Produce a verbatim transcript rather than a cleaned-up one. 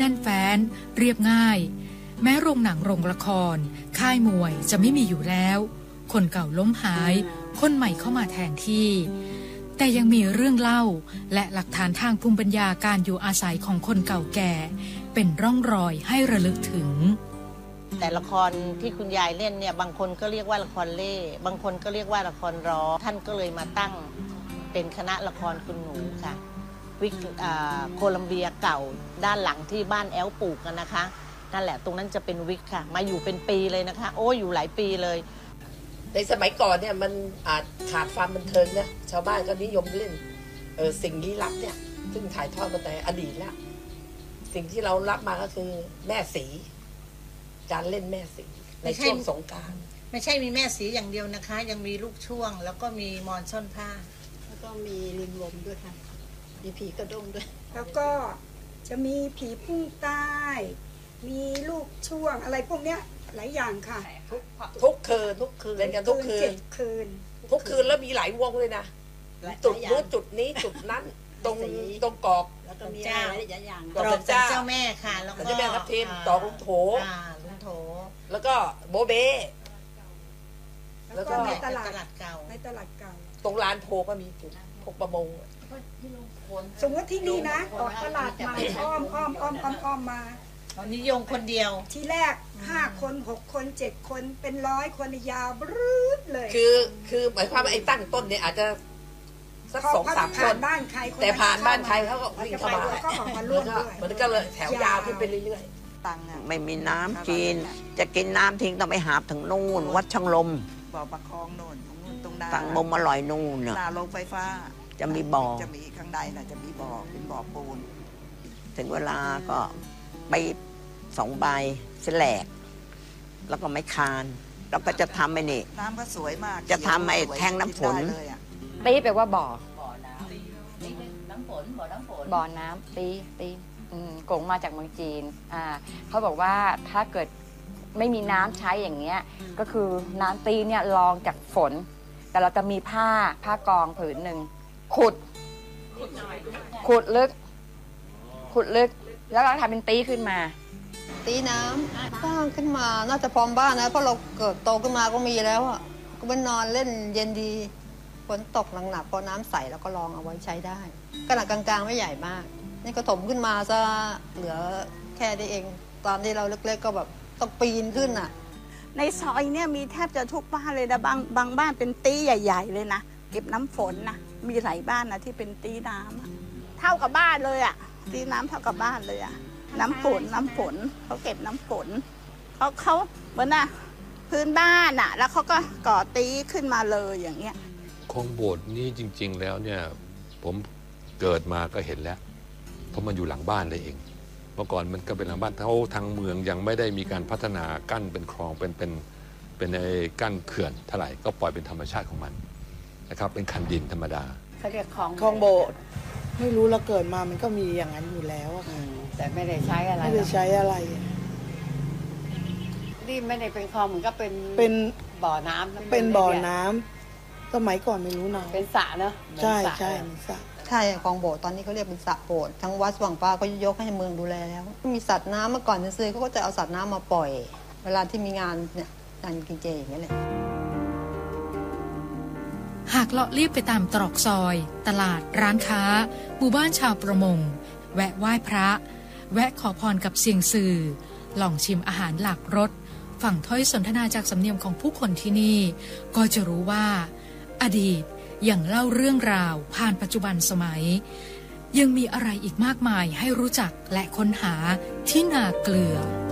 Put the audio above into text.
แน่นแฟ้นเรียบง่ายแม้โรงหนังโรงละครค่ายมวยจะไม่มีอยู่แล้วคนเก่าล้มหายคนใหม่เข้ามาแทนที่แต่ยังมีเรื่องเล่าและหลักฐานทางภูมิปัญญาการอยู่อาศัยของคนเก่าแก่เป็นร่องรอยให้ระลึกถึงแต่ละครที่คุณยายเล่นเนี่ยบางคนก็เรียกว่าละครเล่บางคนก็เรียกว่าละครร้อท่านก็เลยมาตั้งเป็นคณะละครคุณหนูค่ะวิกโคลัมเบียเก่าด้านหลังที่บ้านแอลปลูกกันนะคะนั่นแหละตรงนั้นจะเป็นวิกค่ะมาอยู่เป็นปีเลยนะคะโอ้อยู่หลายปีเลยในสมัยก่อนเนี่ยมันอาจขาดความบันเทิงนะชาวบ้านก็นิยมเล่นเออสิ่งลี้ลับเนี่ยซึ่งถ่ายทอดมาแต่อดีตแล้วสิ่งที่เรารับมาก็คือแม่สีการเล่นแม่สีในช่วงสงกรานต์ไม่ใช่มีแม่สีอย่างเดียวนะคะยังมีลูกช่วงแล้วก็มีมอนซ่อนผ้าแล้วก็มีลิงลมด้วยค่ะมีผีกระด้งด้วยแล้วก็จะมีผีพุ่งใต้มีลูกช่วงอะไรพวกเนี้ยหลายอย่างค่ะทุกทุกคืนทุกคืนเล่นกันทุกคืนคืนทุกคืนแล้วมีหลายวงเลยนะจุดนู้นจุดนี้จุดนั้นตรงตรงกอกแล้วก็มีอะไรหลายอย่างกอกเจ้าแม่ค่ะแล้วก็เจ้าแม่ทับทิมตอกลุงโถลุงโถแล้วก็โบเบ้แล้วก็ในตลาดเก่าในตลาดเก่าตรงลานโพก็มีจุดพวกประมงสมมติที่นี่นะออกตลาดมาอ้อมอ้อมอ้อมอ้อมอ้อมมาตอนนี้ยงคนเดียวทีแรกห้าคนหกคนเจ็ดคนเป็นร้อยคนยาวบรื้ดเลยคือคือหมายความว่าไอ้ตั้งต้นเนี่ยอาจจะสักสองสามคนแต่ผ่านบ้านใครเขาก็วิ่งเข้ามามันก็เลยแถวยาวขึ้นไปเรื่อยๆไม่มีน้ำกินจะกินน้ำทิ้งต้องไปหาถึงนู่นวัดช่างลมบ่อประคองโน่นตรงนู้นตรงนั้นฝั่งมุมอร่อยนู่นเนี่ยหน้าโรงไฟฟ้าจะมีบ่อจะมีข้างในน่ะจะมีบ่อเป็นบ่อปูนถึงเวลาก็ไปสองใบเสแลกแล้วก็ไม้คานแล้วก็จะทำไอ้นี่น้ำก็สวยมากจะทำไอ้แท่งน้ำฝนตีแปลว่าบ่อบ่อน้ำน้ำฝนบ่อน้ำฝนบ่อน้ำตีตีกงมาจากเมืองจีนอ่าเขาบอกว่าถ้าเกิดไม่มีน้ำใช้อย่างเงี้ยก็คือน้ำตีเนี่ยรองจากฝนแต่เราจะมีผ้าผ้ากองผืนหนึ่งขุดขุดลึกขุดลึกแล้วเราทำเป็นตีขึ้นมาตีน้ำสร้างขึ้นมาน่าจะพร้อมบ้านนะเพราะเราเกิดโตขึ้นมาก็มีแล้วอ่ะก็ไปนอนเล่นเย็นดีฝนตกหนักๆพอน้ำใสแล้วก็ลองเอาไว้ใช้ได้ขนาดกลางๆไม่ใหญ่มากนี่ก็ถมขึ้นมาซะเหลือแค่นี้เองตอนที่เราเล็กๆก็แบบต้องปีนขึ้นอ่ะในซอยเนี่ยมีแทบจะทุกบ้านเลยนะบางบางบ้านเป็นตีใหญ่ๆเลยนะเก็บน้ำฝนนะมีหลายบ้านนะที่เป็นตีน้ำเท่ากับบ้านเลยอ่ะตีน้ำเท่ากับบ้านเลยอ่ะน้ำฝนน้ำฝนเขาเก็บน้ำฝนเขาเขาเหมือนน่ะพื้นบ้านอ่ะแล้วเขาก็ก่อตีขึ้นมาเลยอย่างเงี้ยคลองโบสถ์นี่จริงๆแล้วเนี่ยผมเกิดมาก็เห็นแล้วเพราะมันอยู่หลังบ้านเลยเองเมื่อก่อนมันก็เป็นหลังบ้านเขาทางเมืองยังไม่ได้มีการพัฒนากั้นเป็นคลองเป็นเป็นเป็นไอ้กั้นเขื่อนเท่าไหร่ก็ปล่อยเป็นธรรมชาติของมันนะครับเป็นคันดินธรรมดาเขาเรียกคลองคลองโบสถ์ไม่รู้เราเกิดมามันก็มีอย่างนั้นอยู่แล้วอะค่ะแต่ไม่ได้ใช้อะไรไม่ได้ใช้อะไรนี่ไม่ได้เป็นคลองเหมือนก็เป็นเป็นบ่อน้ำเป็นบ่อน้ำสมัยก่อนไม่รู้นะเป็นสระเนอะใช่ใช่สระใช่คลองโบสถ์ตอนนี้เขาเรียกเป็นสระโบสถ์ทั้งวัดสว่างป้าก็ยกให้เมืองดูแลแล้วมีสัตว์น้ำเมื่อก่อนซื้อเขาก็จะเอาสัตว์น้ำมาปล่อยเวลาที่มีงานเนี่ยงานกินเจอย่างเงี้ยแหละหากเลาะเลียบไปตามตรอกซอยตลาดร้านค้าหมู่บ้านชาวประมงแวะไหว้พระแวะขอพรกับเซียงซือลองชิมอาหารหลากรสฟังถ้อยสนทนาจากสำเนียงของผู้คนที่นี่ก็จะรู้ว่าอดีตยังเล่าเรื่องราวผ่านปัจจุบันสมัยยังมีอะไรอีกมากมายให้รู้จักและค้นหาที่นาเกลือ